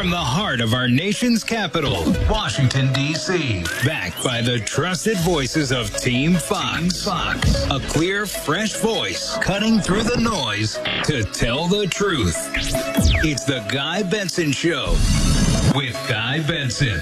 From the heart of our nation's capital, Washington, D.C. Backed by the trusted voices of Team Fox. A clear, fresh voice cutting through the noise to tell the truth. It's the Guy Benson Show with Guy Benson.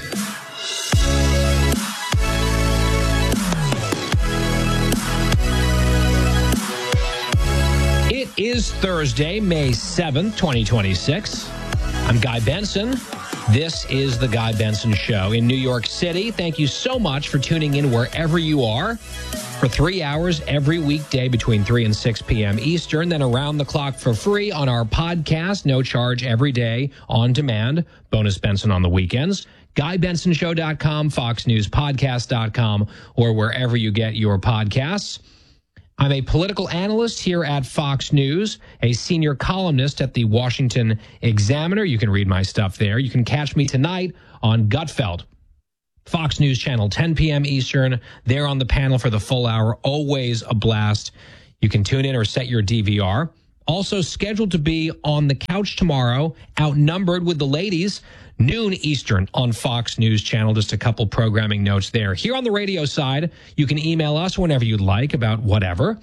It is Thursday, May 7th, 2026. I'm Guy Benson. This is the Guy Benson Show in New York City. Thank you so much for tuning in wherever you are for 3 hours every weekday between 3 and 6 p.m. Eastern, then around the clock for free on our podcast, no charge every day on demand. Bonus Benson on the weekends. GuyBensonShow.com, FoxNewsPodcast.com, or wherever you get your podcasts. I'm a political analyst here at Fox News, a senior columnist at the Washington Examiner. You can read my stuff there. You can catch me tonight on Gutfeld, Fox News Channel, 10 p.m. Eastern. There on the panel for the full hour. Always a blast. You can tune in or set your DVR. Also scheduled to be on the couch tomorrow, outnumbered with the ladies, noon Eastern on Fox News Channel. Just a couple programming notes there. Here on the radio side, you can email us whenever you'd like about whatever.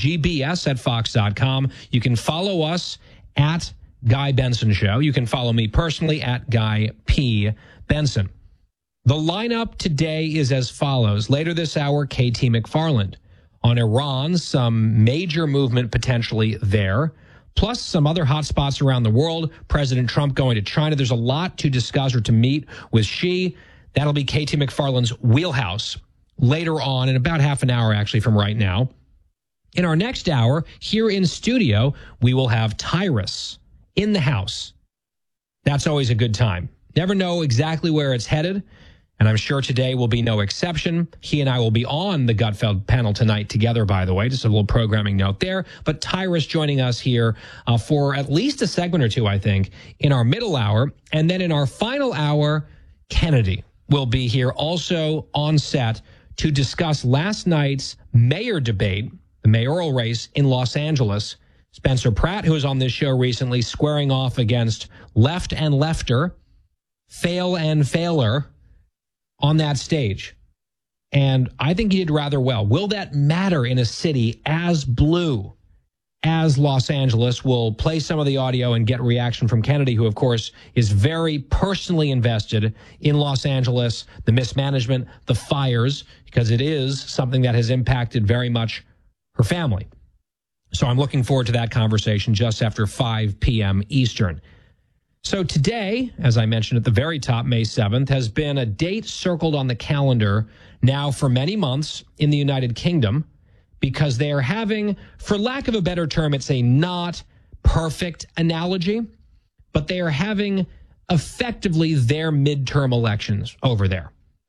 gbs@fox.com. You can follow us at Guy Benson Show. You can follow me personally at Guy P. Benson. The lineup today is as follows. Later this hour, KT McFarland. On Iran, some major movement potentially there, plus some other hot spots around the world. President Trump going to China. There's a lot to discuss or to meet with Xi. That'll be KT McFarland's wheelhouse later on in about half an hour, actually, from right now. In our next hour, here in studio, we will have Tyrus in the house. That's always a good time. Never know exactly where it's headed. And I'm sure today will be no exception. He and I will be on the Gutfeld panel tonight together, by the way. Just a little programming note there. But Tyrus joining us here for at least a segment or two, I think, in our middle hour. And then in our final hour, Kennedy will be here also on set to discuss last night's mayor debate, the mayoral race in Los Angeles. Spencer Pratt, who was on this show recently, squaring off against left and lefter, fail and failer, on that stage. And I think he did rather well. Will that matter in a city as blue as Los Angeles? We'll play some of the audio and get reaction from Kennedy, who, of course, is very personally invested in Los Angeles, the mismanagement, the fires, because it is something that has impacted very much her family. So I'm looking forward to that conversation just after 5 p.m. Eastern. So today, as I mentioned at the very top, May 7th, has been a date circled on the calendar now for many months in the United Kingdom because they are having, for lack of a better term, it's a not perfect analogy, but they are having effectively their midterm elections over there.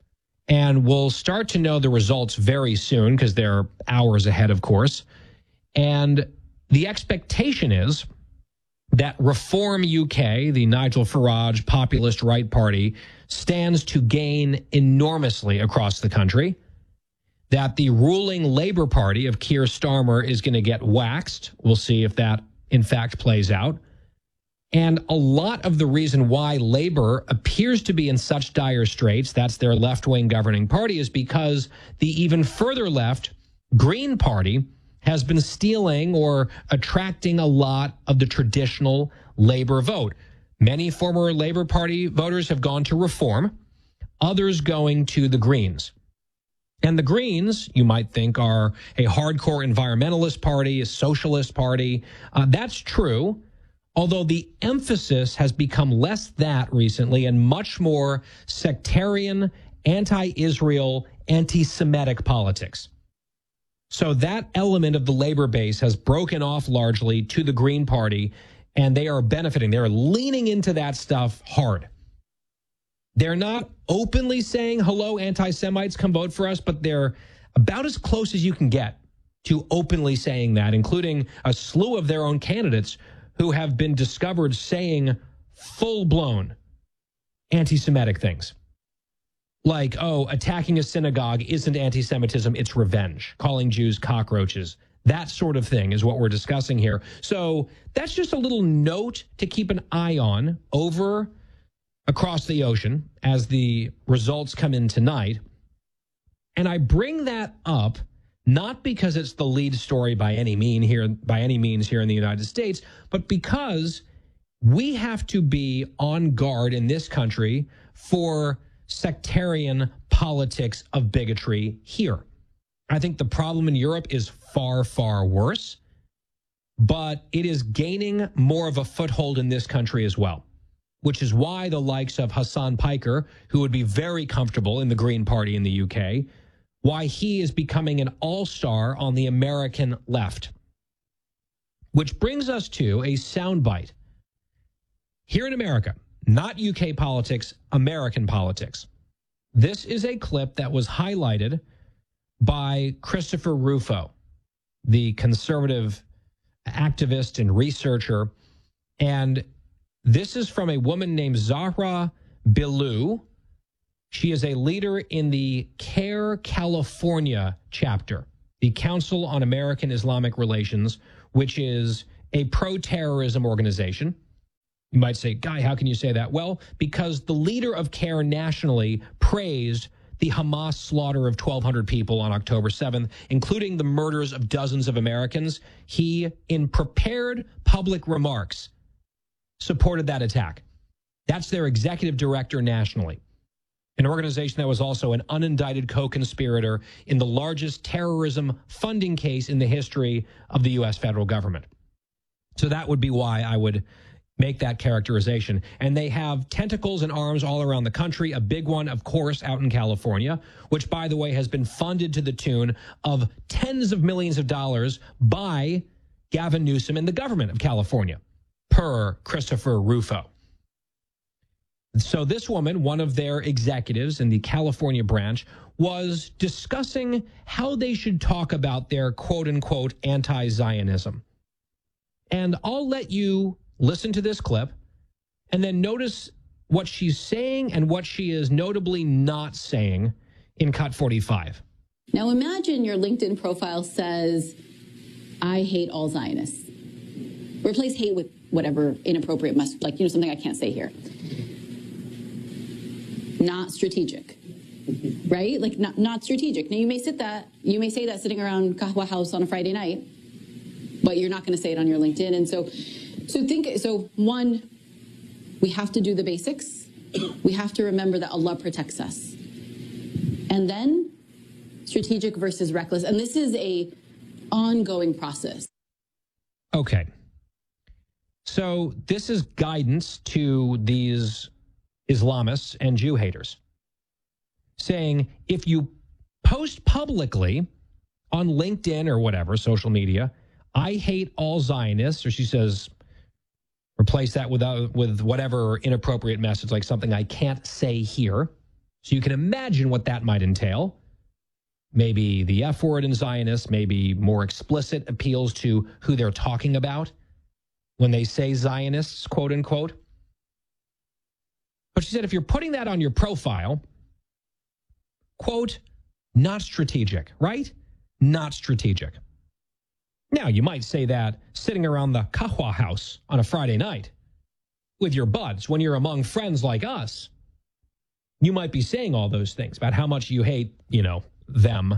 And we'll start to know the results very soon because they're hours ahead, of course. And the expectation is that Reform UK, the Nigel Farage populist right party, stands to gain enormously across the country, that the ruling Labour Party of Keir Starmer is going to get waxed. We'll see if that, in fact, plays out. And a lot of the reason why Labour appears to be in such dire straits, that's their left-wing governing party, is because the even further left Green Party has been stealing or attracting a lot of the traditional Labour vote. Many former Labour Party voters have gone to Reform, others going to the Greens. And the Greens, you might think, are a hardcore environmentalist party, a socialist party. That's true, although the emphasis has become less that recently and much more sectarian, anti-Israel, anti-Semitic politics. So that element of the labor base has broken off largely to the Green Party, and they are benefiting. They're leaning into that stuff hard. They're not openly saying, hello, anti-Semites, come vote for us, but they're about as close as you can get to openly saying that, including a slew of their own candidates who have been discovered saying full-blown anti-Semitic things. Like, oh, attacking a synagogue isn't anti-Semitism, it's revenge. Calling Jews cockroaches. That sort of thing is what we're discussing here. So that's just a little note to keep an eye on over across the ocean as the results come in tonight. And I bring that up not because it's the lead story by any means here in the United States, but because we have to be on guard in this country for sectarian politics of bigotry here. I think the problem in Europe is far, far worse, but it is gaining more of a foothold in this country as well, which is why the likes of Hassan Piker, who would be very comfortable in the Green Party in the UK, why he is becoming an all-star on the American left. Which brings us to a soundbite. Here in America, not UK politics, American politics. This is a clip that was highlighted by Christopher Rufo, the conservative activist and researcher. And this is from a woman named Zahra Billoo. She is a leader in the CARE California chapter, the Council on American Islamic Relations, which is a pro-terrorism organization. You might say, Guy, how can you say that? Well, because the leader of CARE nationally praised the Hamas slaughter of 1,200 people on October 7th, including the murders of dozens of Americans. He, in prepared public remarks, supported that attack. That's their executive director nationally, an organization that was also an unindicted co-conspirator in the largest terrorism funding case in the history of the U.S. federal government. So that would be why I would make that characterization. And they have tentacles and arms all around the country. A big one, of course, out in California, which, by the way, has been funded to the tune of tens of millions of dollars by Gavin Newsom and the government of California, per Christopher Rufo. So this woman, one of their executives in the California branch, was discussing how they should talk about their quote-unquote anti-Zionism. And I'll let you listen to this clip and then notice what she's saying and what she is notably not saying in Cut 45. Now imagine your LinkedIn profile says, I hate all Zionists. Replace hate with whatever inappropriate must, like, something I can't say here. Not strategic, right? Like not strategic. Now you may say that sitting around Kahwa House on a Friday night, but you're not going to say it on your LinkedIn. And so one, we have to do the basics. We have to remember that Allah protects us. And then strategic versus reckless. And this is a ongoing process. Okay. So this is guidance to these Islamists and Jew haters, saying if you post publicly on LinkedIn or whatever, social media, I hate all Zionists, or she says, replace that with whatever inappropriate message, like something I can't say here. So you can imagine what that might entail. Maybe the F word in Zionists, maybe more explicit appeals to who they're talking about when they say Zionists, quote unquote. But she said, if you're putting that on your profile, quote, not strategic, right? Not strategic. Now, you might say that sitting around the Kahwa House on a Friday night with your buds when you're among friends like us. You might be saying all those things about how much you hate, them.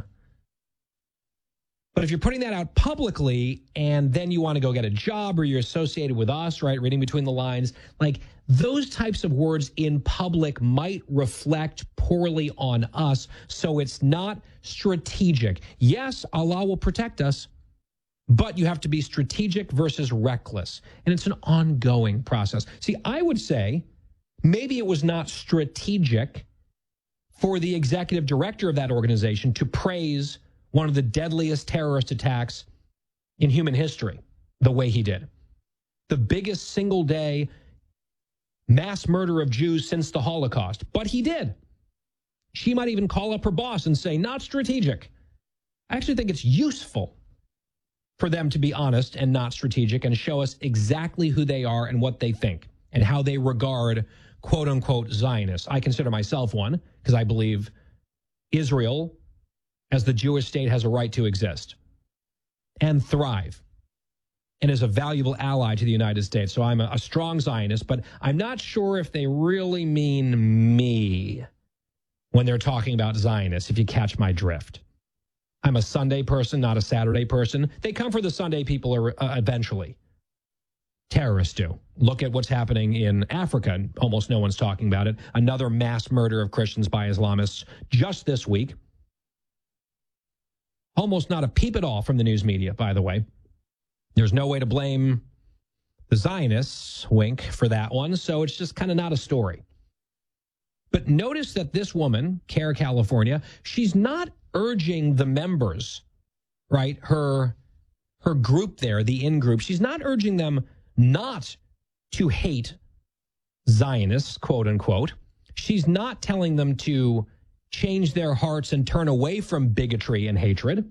But if you're putting that out publicly and then you want to go get a job or you're associated with us, right, reading between the lines, like those types of words in public might reflect poorly on us. So it's not strategic. Yes, Allah will protect us, but you have to be strategic versus reckless. And it's an ongoing process. See, I would say maybe it was not strategic for the executive director of that organization to praise one of the deadliest terrorist attacks in human history the way he did. The biggest single day mass murder of Jews since the Holocaust. But he did. She might even call up her boss and say, not strategic. I actually think it's useful for them to be honest and not strategic and show us exactly who they are and what they think and how they regard quote unquote Zionists. I consider myself one because I believe Israel as the Jewish state has a right to exist and thrive and is a valuable ally to the United States. So I'm a strong Zionist, but I'm not sure if they really mean me when they're talking about Zionists, if you catch my drift. I'm a Sunday person, not a Saturday person. They come for the Sunday people eventually. Terrorists do. Look at what's happening in Africa. Almost no one's talking about it. Another mass murder of Christians by Islamists just this week. Almost not a peep at all from the news media, by the way. There's no way to blame the Zionists, wink, for that one, so it's just kind of not a story. But notice that this woman, CARE California, she's not urging the members, right, her group there, the in-group, she's not urging them not to hate Zionists, quote unquote. She's not telling them to change their hearts and turn away from bigotry and hatred.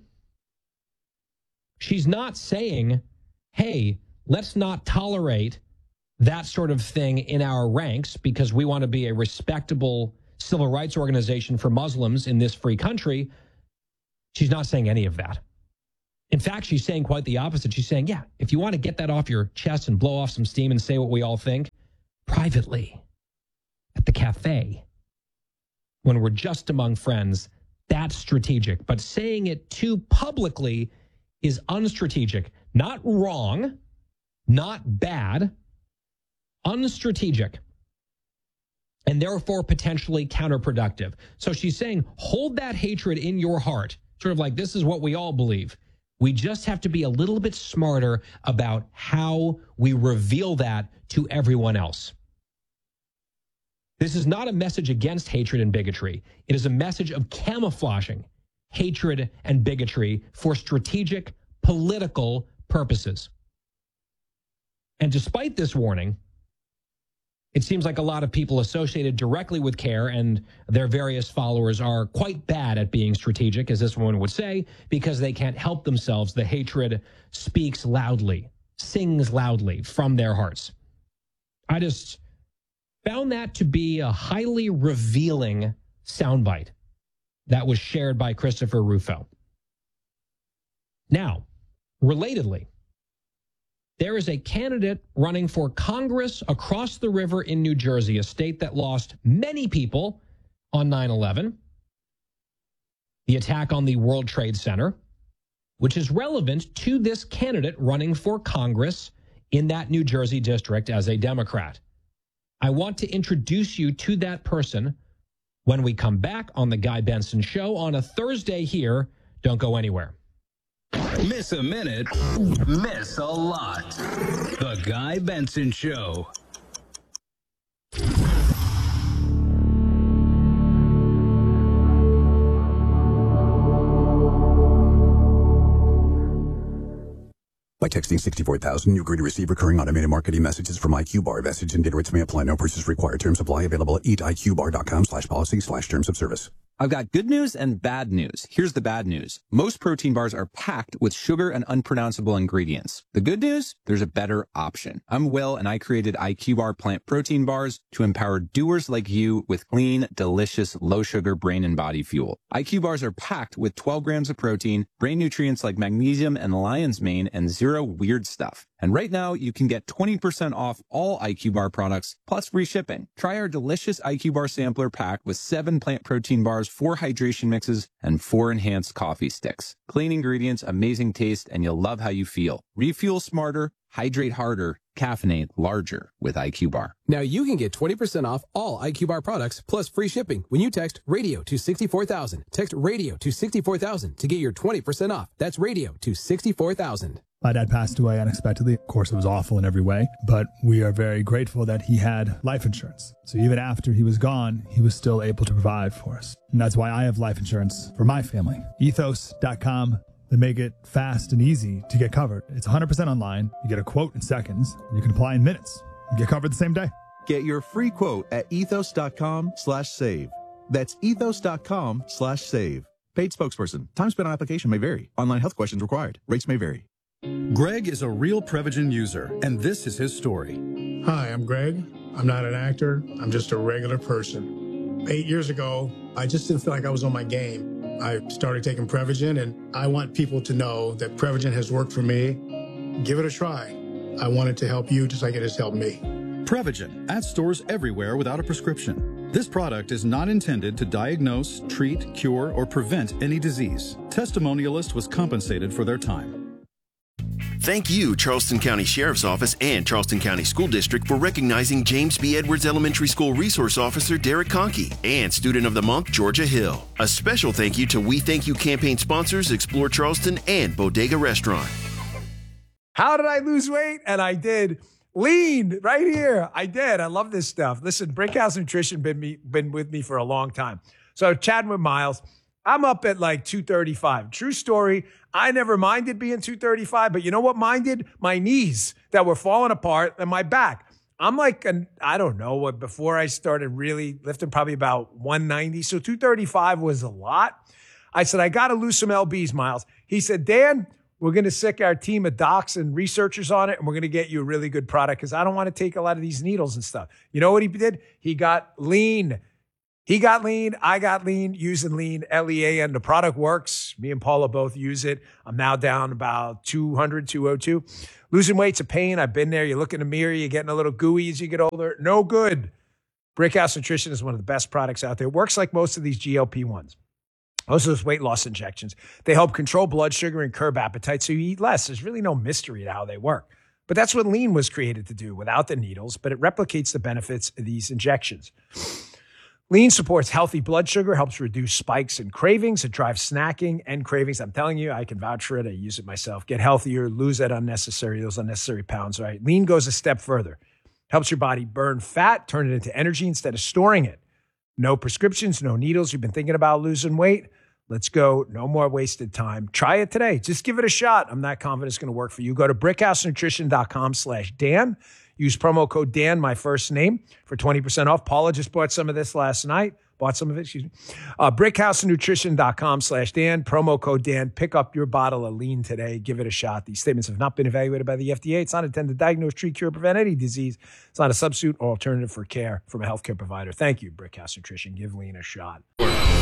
She's not saying, hey, let's not tolerate that sort of thing in our ranks because we want to be a respectable civil rights organization for Muslims in this free country. She's not saying any of that. In fact, she's saying quite the opposite. She's saying, yeah, if you want to get that off your chest and blow off some steam and say what we all think, privately, at the cafe, when we're just among friends, that's strategic. But saying it too publicly is unstrategic. Not wrong, not bad, unstrategic, and therefore potentially counterproductive. So she's saying, hold that hatred in your heart, sort of like this is what we all believe. We just have to be a little bit smarter about how we reveal that to everyone else. This is not a message against hatred and bigotry. It is a message of camouflaging hatred and bigotry for strategic political purposes. And despite this warning, it seems like a lot of people associated directly with CARE and their various followers are quite bad at being strategic, as this woman would say, because they can't help themselves. The hatred speaks loudly, sings loudly from their hearts. I just found that to be a highly revealing soundbite that was shared by Christopher Rufo. Now, relatedly, there is a candidate running for Congress across the river in New Jersey, a state that lost many people on 9/11, the attack on the World Trade Center, which is relevant to this candidate running for Congress in that New Jersey district as a Democrat. I want to introduce you to that person when we come back on the Guy Benson Show on a Thursday here. Don't go anywhere. Miss a minute, miss a lot. The Guy Benson Show. By texting 64,000, you agree to receive recurring automated marketing messages from IQ Bar. Message and data rates may apply. No purchase required. Terms apply. Available at eatiqbar.com/policy/terms of service. I've got good news and bad news. Here's the bad news. Most protein bars are packed with sugar and unpronounceable ingredients. The good news? There's a better option. I'm Will, and I created IQ Bar plant protein bars to empower doers like you with clean, delicious, low-sugar brain and body fuel. IQ bars are packed with 12 grams of protein, brain nutrients like magnesium and lion's mane, and zero weird stuff. And right now, you can get 20% off all IQ Bar products, plus free shipping. Try our delicious IQ Bar sampler pack with 7 plant protein bars, 4 hydration mixes, and 4 enhanced coffee sticks. Clean ingredients, amazing taste, and you'll love how you feel. Refuel smarter, hydrate harder, caffeinate larger with IQ Bar. Now you can get 20% off all IQ Bar products plus free shipping when you text radio to 64,000. Text radio to 64,000 to get your 20% off. That's radio to 64,000. My dad passed away unexpectedly. Of course, it was awful in every way, but we are very grateful that he had life insurance. So even after he was gone, he was still able to provide for us. And that's why I have life insurance for my family. Ethos.com. They make it fast and easy to get covered. It's 100% online. You get a quote in seconds. You can apply in minutes. You get covered the same day. Get your free quote at ethos.com/save. That's ethos.com/save. Paid spokesperson. Time spent on application may vary. Online health questions required. Rates may vary. Greg is a real Prevagen user, and this is his story. Hi, I'm Greg. I'm not an actor. I'm just a regular person. 8 years ago, I just didn't feel like I was on my game. I started taking Prevagen, and I want people to know that Prevagen has worked for me. Give it a try. I want it to help you just like it has helped me. Prevagen, at stores everywhere without a prescription. This product is not intended to diagnose, treat, cure, or prevent any disease. Testimonialist was compensated for their time. Thank you, Charleston County Sheriff's Office and Charleston County School District, for recognizing James B. Edwards Elementary School Resource Officer Derek Conkey and Student of the Month Georgia Hill. A special thank you to We Thank You campaign sponsors Explore Charleston and Bodega Restaurant. How did I lose weight? And I did. Lean right here. I did. I love this stuff. Listen, Brickhouse Nutrition been with me for a long time. So chatting with Miles, I'm up at like 235. True story. I never minded being 235, but you know what minded? My knees that were falling apart and my back. I'm like, I don't know what, before I started really lifting, probably about 190. So 235 was a lot. I said, I got to lose some LBs, Miles. He said, Dan, we're going to sick our team of docs and researchers on it, and we're going to get you a really good product because I don't want to take a lot of these needles and stuff. You know what he did? He got lean. He got lean. I got lean, using lean, LEAN. The product works. Me and Paula both use it. I'm now down about 200, 202. Losing weight's a pain. I've been there. You look in the mirror, you're getting a little gooey as you get older. No good. Brickhouse Nutrition is one of the best products out there. It works like most of these GLP-1s. Most of those weight loss injections. They help control blood sugar and curb appetite so you eat less. There's really no mystery to how they work. But that's what lean was created to do, without the needles, but it replicates the benefits of these injections. Lean supports healthy blood sugar, helps reduce spikes and cravings. It drives snacking and cravings. I'm telling you, I can vouch for it. I use it myself. Get healthier, lose those unnecessary pounds, right? Lean goes a step further. Helps your body burn fat, turn it into energy instead of storing it. No prescriptions, no needles. You've been thinking about losing weight? Let's go. No more wasted time. Try it today. Just give it a shot. I'm not confident it's going to work for you. Go to brickhousenutrition.com/Dan. Use promo code Dan, my first name, for 20% off. Paula just bought some of this last night. Brickhousenutrition.com/Dan. Promo code Dan. Pick up your bottle of lean today. Give it a shot. These statements have not been evaluated by the FDA. It's not intended to diagnose, treat, cure, prevent any disease. It's not a substitute or alternative for care from a healthcare provider. Thank you, Brickhouse Nutrition. Give lean a shot.